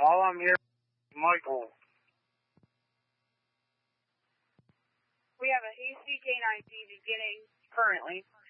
All I'm here, Michael. We have a hasty canine feed beginning currently.